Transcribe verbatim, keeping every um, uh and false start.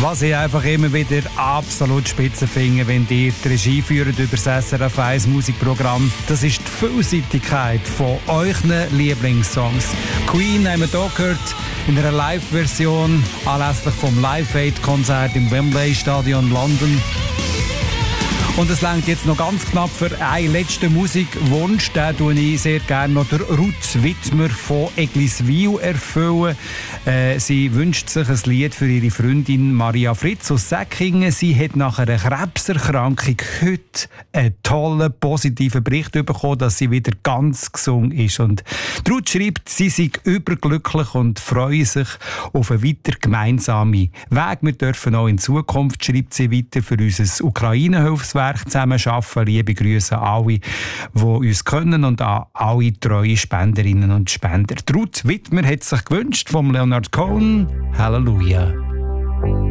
Was ich einfach immer wieder absolut spitze finde, wenn ihr die Regie führt über das S R F eins Musikprogramm, das ist die Vielseitigkeit von euren Lieblingssongs. Queen haben wir hier gehört in einer Live-Version anlässlich vom Live Aid-Konzert im Wembley Stadion London. Und es reicht jetzt noch ganz knapp für einen letzten Musikwunsch. Den tue ich sehr gerne noch der Ruth Wittmer von Egliswil erfüllen. Äh, sie wünscht sich ein Lied für ihre Freundin Maria Fritz aus Säckingen. Sie hat nach einer Krebserkrankung heute einen tollen, positiven Bericht bekommen, dass sie wieder ganz gesund ist. Und die Ruth schreibt, sie sei überglücklich und freue sich auf einen weiteren gemeinsamen Weg. Wir dürfen auch in Zukunft, schreibt sie weiter, für unser Ukraine-Hilfswerk zusammen arbeiten. Liebe Grüße an alle, die uns können, und an alle treue Spenderinnen und Spender. Ruth Wittmer hat sich gewünscht vom Leonard Cohen. Halleluja.